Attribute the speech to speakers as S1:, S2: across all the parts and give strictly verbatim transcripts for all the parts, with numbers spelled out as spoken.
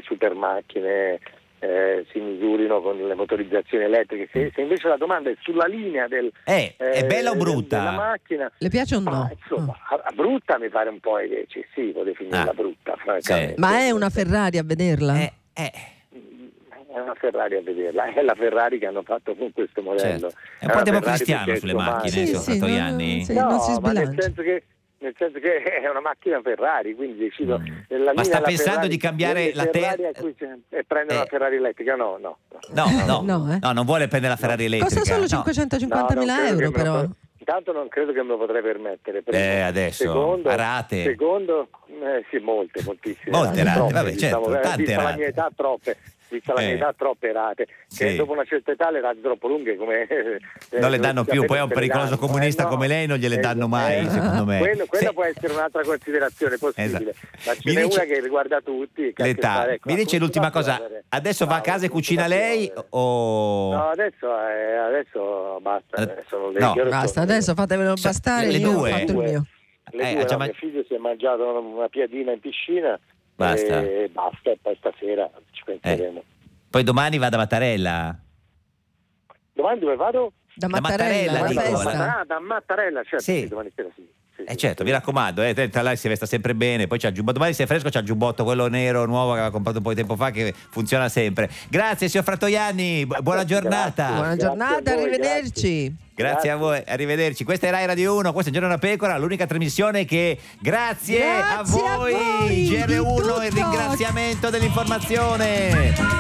S1: super macchine eh, si misurino con le motorizzazioni elettriche. Se, se invece la domanda è sulla linea del
S2: eh, eh, è bella o brutta?
S1: della macchina,
S3: le piace o no?
S1: Ma, insomma, oh. a, a brutta mi pare un po' eccessivo definirla ah. brutta, francamente.
S2: Sì.
S3: Ma è una Ferrari a vederla?
S2: Eh, eh.
S1: È una Ferrari a vederla, è la Ferrari che hanno fatto con questo modello.
S2: Certo. È un po' democristiano sulle macchine,
S3: sì,
S2: sono
S3: sì,
S2: Fratoianni.
S3: no, sì,
S1: no,
S3: non si
S1: ma nel
S3: sbilancia.
S1: senso che nel senso che è una macchina Ferrari, quindi decido
S2: mm.
S1: nella
S2: ma sta pensando
S1: Ferrari,
S2: di cambiare la
S1: Ferrari ter- e prendere
S2: eh.
S1: una Ferrari elettrica? No, no.
S2: No, no, no,
S3: no, eh.
S2: no, non vuole prendere la Ferrari elettrica.
S3: Costa solo
S2: no.
S3: cinquecentocinquantamila
S1: no,
S3: euro però.
S1: Lo, intanto non credo che me lo potrei permettere. Primo.
S2: Eh, adesso,
S1: secondo,
S2: a rate.
S1: Secondo, eh, sì, molte, moltissime.
S2: Molte rate,
S1: troppe,
S2: vabbè,
S1: diciamo,
S2: certo,
S1: eh,
S2: tante
S1: vista
S2: rate.
S1: la mia età, troppe. Vista la mia
S2: Eh.
S1: età, troppe rate, che
S2: Sì.
S1: dopo una certa età le rate troppo lunghe come eh,
S2: non le danno
S1: non
S2: più, poi a un
S1: te le
S2: pericoloso
S1: danno.
S2: comunista
S1: Eh, no.
S2: come lei non gliele danno mai,
S1: Eh,
S2: secondo me.
S1: Quello, quella
S2: Sì.
S1: può essere un'altra considerazione possibile,
S2: Esatto.
S1: ma ce
S2: Mi
S1: n'è
S2: dice-
S1: una che riguarda tutti. che
S2: L'età.
S1: fare, ecco,
S2: Mi dice
S1: appunto,
S2: l'ultima
S1: da
S2: cosa,
S1: piovere.
S2: adesso va a
S1: Bravo,
S2: casa e
S1: appunto,
S2: cucina
S1: da
S2: lei
S1: piovere.
S2: o...
S1: No, adesso, eh, adesso basta.
S2: Eh,
S1: Adesso non le
S2: no.
S1: io
S3: Basta,
S1: sono-
S3: adesso fatevelo
S2: Cioè,
S3: bastare,
S2: le
S3: io
S2: due.
S3: ho fatto il mio.
S1: Le
S2: Eh,
S1: due,
S2: ha già
S1: no,
S2: man-
S1: mio figlio si è mangiato una piadina in piscina.
S2: Basta.
S1: E basta, e poi stasera ci penseremo.
S2: Poi domani va da Mattarella.
S1: Domani dove vado?
S3: Da
S2: Da
S3: Mattarella,
S2: Mattarella,
S3: la
S2: dico,
S3: festa.
S2: la-
S1: Ah, da Mattarella, certo,
S2: Sì.
S1: sì, domani sera sì. Sì,
S2: Eh
S1: sì,
S2: certo,
S1: sì.
S2: mi raccomando, eh, tra lei si vesta sempre bene, poi c'ha il giubbotto, domani se è fresco c'ha il giubbotto quello nero nuovo che aveva comprato un po' di tempo fa che funziona sempre. Grazie signor Fratoianni, bu- buona giornata.
S3: Buona
S1: Grazie
S3: giornata,
S1: a voi,
S3: arrivederci.
S2: Grazie a voi, arrivederci. Questa è Rai Radio uno, questo è Giorno da Pecora, l'unica trasmissione che grazie,
S3: Grazie
S2: a
S3: a
S2: voi,
S3: voi,
S2: G R uno,
S3: di
S2: il
S3: tutto.
S2: ringraziamento dell'informazione.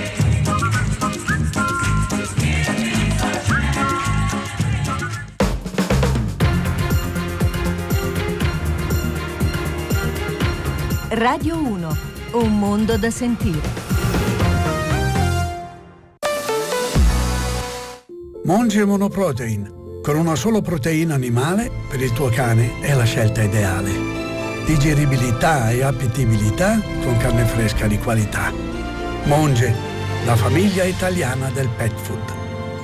S4: Radio uno, un mondo da sentire.
S5: Monge Monoprotein. Con una sola proteina animale, per il tuo cane è la scelta ideale. Digeribilità e appetibilità con carne fresca di qualità. Monge, la famiglia italiana del pet food.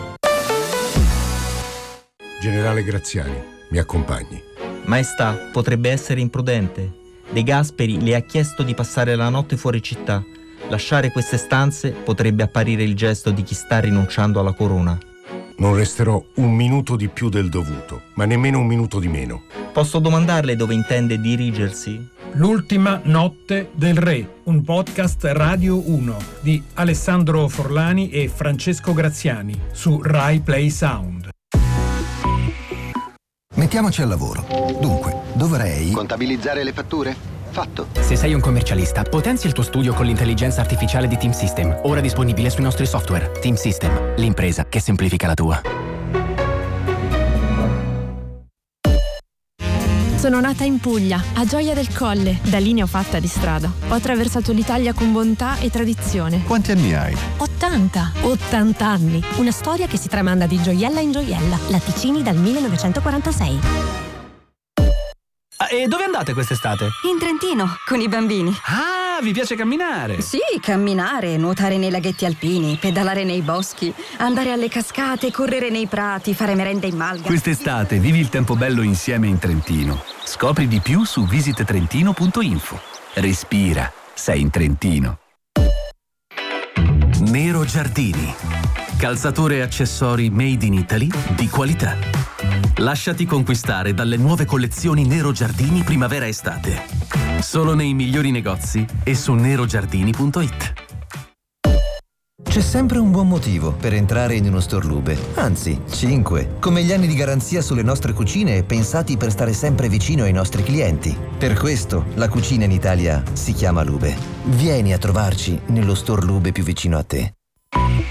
S6: Generale Graziani, mi accompagni.
S7: Maestà, potrebbe essere imprudente. De Gasperi le ha chiesto di passare la notte fuori città. Lasciare queste stanze potrebbe apparire il gesto di chi sta rinunciando alla corona.
S6: Non resterò un minuto di più del dovuto, ma nemmeno un minuto di meno.
S7: Posso domandarle dove intende dirigersi?
S8: L'ultima notte del re, un podcast Radio uno di Alessandro Forlani e Francesco Graziani su Rai Play Sound.
S9: Mettiamoci al lavoro. Dunque, dovrei...
S10: Contabilizzare le fatture? Fatto.
S11: Se sei un commercialista, potenzia il tuo studio con l'intelligenza artificiale di Team System, ora disponibile sui nostri software. Team System, l'impresa che semplifica la tua.
S12: Sono nata in Puglia, a Gioia del Colle. Da lì ne ho fatta di strada. Ho attraversato l'Italia con bontà e tradizione.
S9: Quanti anni hai?
S12: ottanta. ottanta anni. Una storia che si tramanda di gioiella in gioiella. Latticini dal millenovecentoquarantasei.
S11: Ah, e dove andate quest'estate?
S13: In Trentino, con i bambini.
S11: Ah, vi piace camminare?
S13: Sì, camminare, nuotare nei laghetti alpini, pedalare nei boschi, andare alle cascate, correre nei prati, fare merenda in malga.
S11: Quest'estate vivi il tempo bello insieme in Trentino. Scopri di più su visit trentino punto info. Respira, sei in Trentino. Nero Giardini. Calzature e accessori made in Italy di qualità. Lasciati conquistare dalle nuove collezioni Nero Giardini primavera-estate. Solo nei migliori negozi e su nero giardini punto it.
S9: C'è sempre un buon motivo per entrare in uno store Lube. Anzi, cinque. Come gli anni di garanzia sulle nostre cucine pensati per stare sempre vicino ai nostri clienti. Per questo la cucina in Italia si chiama Lube. Vieni a trovarci nello store Lube più vicino a te.